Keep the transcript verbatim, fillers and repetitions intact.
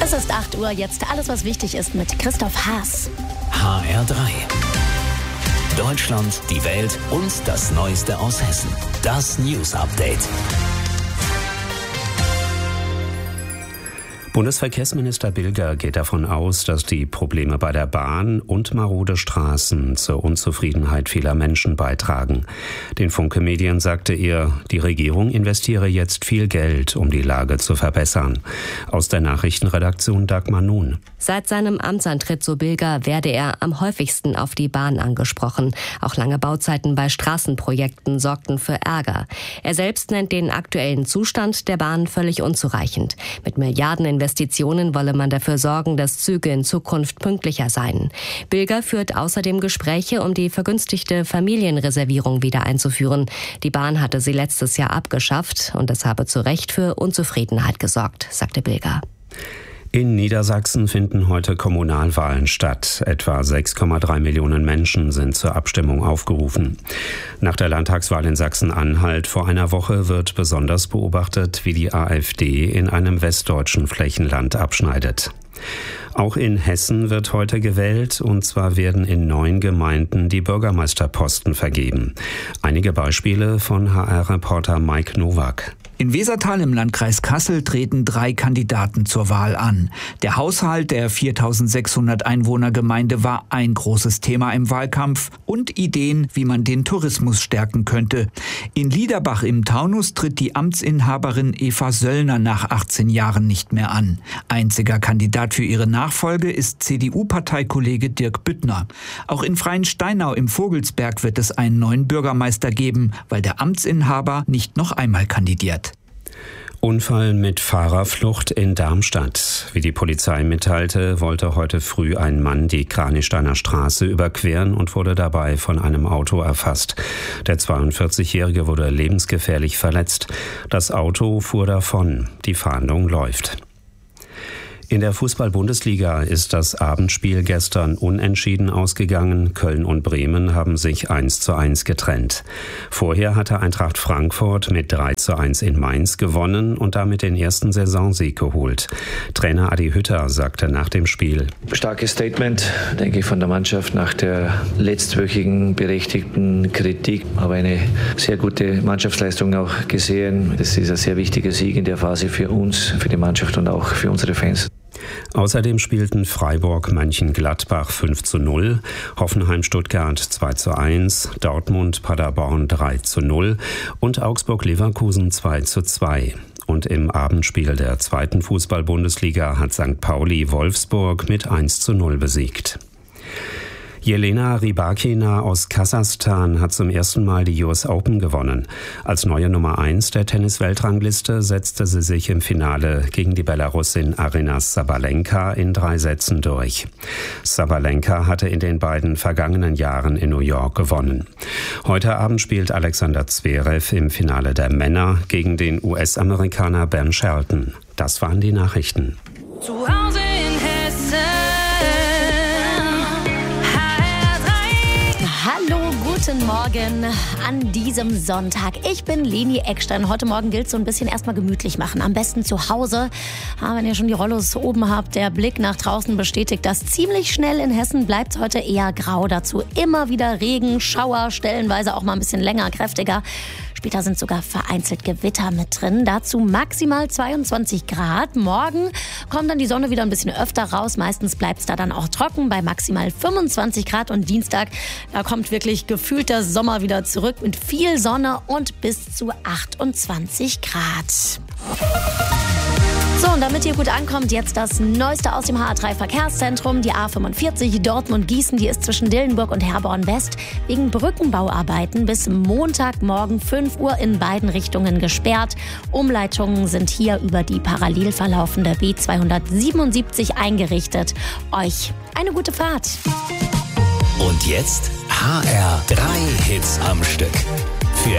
Es ist acht Uhr, jetzt alles, was wichtig ist mit Christoph Haas. H R drei. Deutschland, die Welt und das Neueste aus Hessen. Das News Update. Bundesverkehrsminister Bilger geht davon aus, dass die Probleme bei der Bahn und marode Straßen zur Unzufriedenheit vieler Menschen beitragen. Den Funke Medien sagte er, die Regierung investiere jetzt viel Geld, um die Lage zu verbessern. Aus der Nachrichtenredaktion Dagmar Nun. Seit seinem Amtsantritt, so Bilger, werde er am häufigsten auf die Bahn angesprochen. Auch lange Bauzeiten bei Straßenprojekten sorgten für Ärger. Er selbst nennt den aktuellen Zustand der Bahn völlig unzureichend. Mit Milliardeninvestitionen Investitionen wolle man dafür sorgen, dass Züge in Zukunft pünktlicher seien. Bilger führt außerdem Gespräche, um die vergünstigte Familienreservierung wieder einzuführen. Die Bahn hatte sie letztes Jahr abgeschafft und es habe zu Recht für Unzufriedenheit gesorgt, sagte Bilger. In Niedersachsen finden heute Kommunalwahlen statt. Etwa sechs Komma drei Millionen Menschen sind zur Abstimmung aufgerufen. Nach der Landtagswahl in Sachsen-Anhalt vor einer Woche wird besonders beobachtet, wie die AfD in einem westdeutschen Flächenland abschneidet. Auch in Hessen wird heute gewählt, und zwar werden in neun Gemeinden die Bürgermeisterposten vergeben. Einige Beispiele von H R-Reporter Mike Nowak. In Wesertal im Landkreis Kassel treten drei Kandidaten zur Wahl an. Der Haushalt der viertausendsechshundert Einwohnergemeinde war ein großes Thema im Wahlkampf und Ideen, wie man den Tourismus stärken könnte. In Liederbach im Taunus tritt die Amtsinhaberin Eva Söllner nach achtzehn Jahren nicht mehr an. Einziger Kandidat für ihre Nachfolge ist C D U-Parteikollege Dirk Büttner. Auch in Freiensteinau im Vogelsberg wird es einen neuen Bürgermeister geben, weil der Amtsinhaber nicht noch einmal kandidiert. Unfall mit Fahrerflucht in Darmstadt. Wie die Polizei mitteilte, wollte heute früh ein Mann die Kranichsteiner Straße überqueren und wurde dabei von einem Auto erfasst. Der zweiundvierzigjährige wurde lebensgefährlich verletzt. Das Auto fuhr davon. Die Fahndung läuft. In der Fußball-Bundesliga ist das Abendspiel gestern unentschieden ausgegangen. Köln und Bremen haben sich eins zu eins getrennt. Vorher hatte Eintracht Frankfurt mit drei zu eins in Mainz gewonnen und damit den ersten Saisonsieg geholt. Trainer Adi Hütter sagte nach dem Spiel: Starkes Statement, denke ich, von der Mannschaft nach der letztwöchigen berechtigten Kritik. Aber eine sehr gute Mannschaftsleistung auch gesehen. Das ist ein sehr wichtiger Sieg in der Phase für uns, für die Mannschaft und auch für unsere Fans. Außerdem spielten Freiburg Mönchengladbach fünf zu null, Hoffenheim Stuttgart zwei zu eins, Dortmund Paderborn drei zu null und Augsburg Leverkusen zwei zu zwei. Und im Abendspiel der zweiten Fußball-Bundesliga hat Sankt Pauli Wolfsburg mit eins zu null besiegt. Jelena Rybakina aus Kasachstan hat zum ersten Mal die U S Open gewonnen. Als neue Nummer eins der Tennis-Weltrangliste setzte sie sich im Finale gegen die Belarusin Aryna Sabalenka in drei Sätzen durch. Sabalenka hatte in den beiden vergangenen Jahren in New York gewonnen. Heute Abend spielt Alexander Zverev im Finale der Männer gegen den U S-Amerikaner Ben Shelton. Das waren die Nachrichten. Zu Hause in Hessen. Hallo, guten Morgen an diesem Sonntag. Ich bin Leni Eckstein. Heute Morgen gilt es so ein bisschen erstmal gemütlich machen. Am besten zu Hause. Ja, wenn ihr schon die Rollos oben habt, der Blick nach draußen bestätigt das. Ziemlich schnell in Hessen bleibt es heute eher grau. Dazu immer wieder Regen, Schauer, stellenweise auch mal ein bisschen länger, kräftiger. Später sind sogar vereinzelt Gewitter mit drin. Dazu maximal zweiundzwanzig Grad. Morgen kommt dann die Sonne wieder ein bisschen öfter raus. Meistens bleibt es da dann auch trocken bei maximal fünfundzwanzig Grad. Und Dienstag, da kommt wirklich gefühlt der Sommer wieder zurück mit viel Sonne und bis zu achtundzwanzig Grad. So, und damit ihr gut ankommt, jetzt das Neueste aus dem H R drei Verkehrszentrum. Die A fünfundvierzig Dortmund-Gießen, die ist zwischen Dillenburg und Herborn-West wegen Brückenbauarbeiten bis Montagmorgen fünf Uhr in beiden Richtungen gesperrt. Umleitungen sind hier über die parallel verlaufende B zweihundertsiebenundsiebzig eingerichtet. Euch eine gute Fahrt. Und jetzt H R drei Hits am Stück.